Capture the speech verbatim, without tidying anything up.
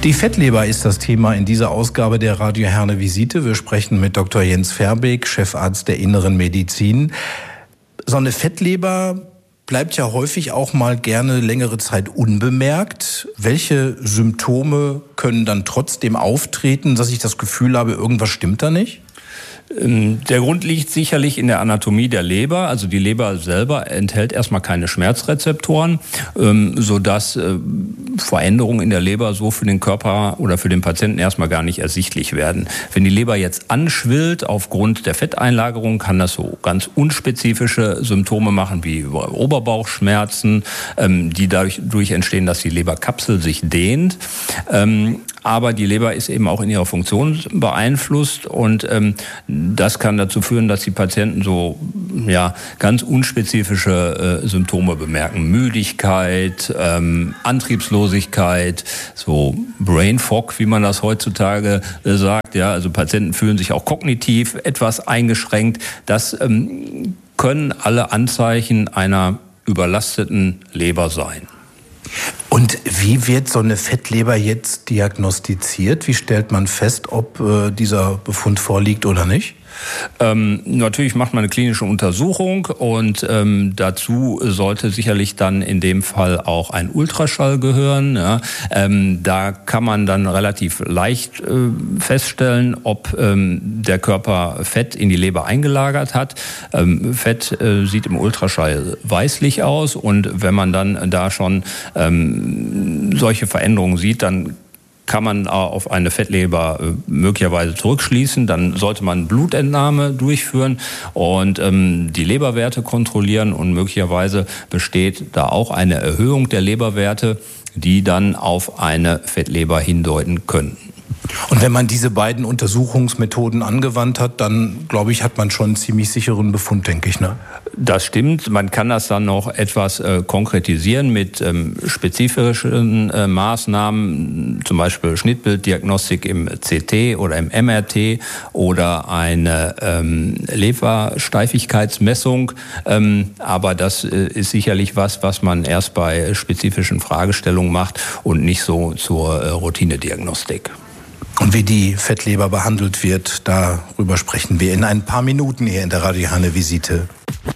Die Fettleber ist das Thema in dieser Ausgabe der Radio Herne Visite. Wir sprechen mit Doktor Jens Verbeek, Chefarzt der Inneren Medizin. So eine Fettleber bleibt ja häufig auch mal gerne längere Zeit unbemerkt. Welche Symptome können dann trotzdem auftreten, dass ich das Gefühl habe, irgendwas stimmt da nicht? Der Grund liegt sicherlich in der Anatomie der Leber. Also die Leber selber enthält erstmal keine Schmerzrezeptoren, sodass Veränderungen in der Leber so für den Körper oder für den Patienten erstmal gar nicht ersichtlich werden. Wenn die Leber jetzt anschwillt aufgrund der Fetteinlagerung, kann das so ganz unspezifische Symptome machen wie Oberbauchschmerzen, die dadurch entstehen, dass die Leberkapsel sich dehnt. Aber die Leber ist eben auch in ihrer Funktion beeinflusst und ähm, das kann dazu führen, dass die Patienten so ja ganz unspezifische äh, Symptome bemerken. Müdigkeit, ähm, Antriebslosigkeit, so Brain Fog, wie man das heutzutage äh, sagt. Ja, also Patienten fühlen sich auch kognitiv etwas eingeschränkt. Das ähm, können alle Anzeichen einer überlasteten Leber sein. Und wie wird so eine Fettleber jetzt diagnostiziert? Wie stellt man fest, ob äh, dieser Befund vorliegt oder nicht? Ähm, natürlich macht man eine klinische Untersuchung und ähm, dazu sollte sicherlich dann in dem Fall auch ein Ultraschall gehören. Ja. Ähm, da kann man dann relativ leicht äh, feststellen, ob ähm, der Körper Fett in die Leber eingelagert hat. Ähm, Fett äh, sieht im Ultraschall weißlich aus und wenn man dann da schon ähm, solche Veränderungen sieht, dann kann man auf eine Fettleber möglicherweise zurückschließen. Dann sollte man Blutentnahme durchführen und ähm, die Leberwerte kontrollieren und möglicherweise besteht da auch eine Erhöhung der Leberwerte, die dann auf eine Fettleber hindeuten können. Und wenn man diese beiden Untersuchungsmethoden angewandt hat, dann, glaube ich, hat man schon einen ziemlich sicheren Befund, denke ich, ne? Das stimmt. Man kann das dann noch etwas äh, konkretisieren mit ähm, spezifischen äh, Maßnahmen, zum Beispiel Schnittbilddiagnostik im C T oder im M R T oder eine ähm, Lebersteifigkeitsmessung. Ähm, aber das äh, ist sicherlich was, was man erst bei spezifischen Fragestellungen macht und nicht so zur äh, Routinediagnostik. Und wie die Fettleber behandelt wird, darüber sprechen wir in ein paar Minuten hier in der Radio Herne Visite.